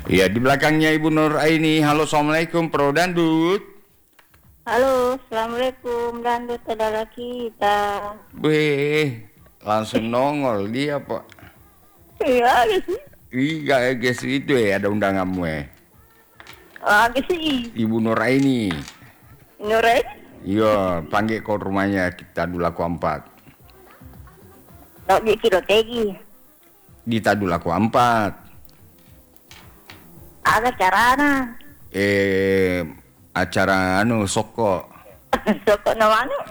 Iya, di belakangnya Ibu Nur Aini. Halo, Assalamualaikum, Pro Dandut. Halo, Assalamualaikum dan saudara kita. Weh, langsung nongol dia, Pak. Iya, gitu. Iya, guys, itu ya ada undanganmu Gitu sih. Ibu Nur Aini. Nurai, Iya, panggil ke rumahnya kita Tadulaku 4. tak dikira tegi. Di Tadulaku 4. Ada carana. Acara soko. Sokok na mana?